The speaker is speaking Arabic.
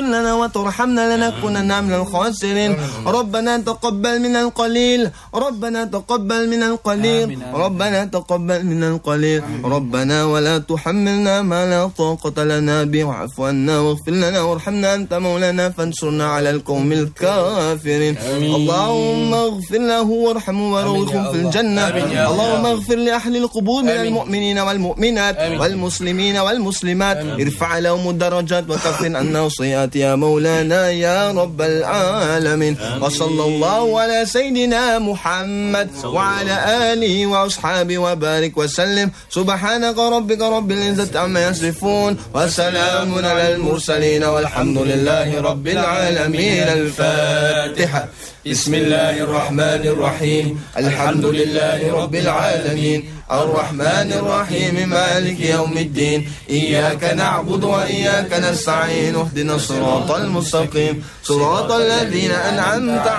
لنا وترحمنا لنكونن من الخاسرين. ربنا تقبل من القليل، ربنا تقبل من القليل، ربنا تقبل من القليل. ربنا ولا تحملنا ما لا طاقة لنا به، واعف عنا واغفر لنا وارحمنا، أنت مولانا فانصرنا على القوم الكافرين. اللهم اغفر له وارحمه وروحه في الجنة. اللهم اغفر لأهل القبور من المؤمنين والمؤمنات والمسلمين والمسلمات، ارفع لهم الدرجات وكفر عنا السيئات يا مولانا يا رب العالمين. وصلى الله على سيدنا محمد وعلى آله وأصحابه وبارك وسلم. سبحانك ربك رب العزة عما يصفون وسلام على المرسلين والحمد لله رب العالمين. الفاتحة. بسم الله الرحمن الرحيم. الحمد لله رب العالمين، الرحمن الرحيم، مالك يوم الدين. إياك نعبد وإياك نستعين، اهدنا الصراط المستقيم، صراط الذين أنعمت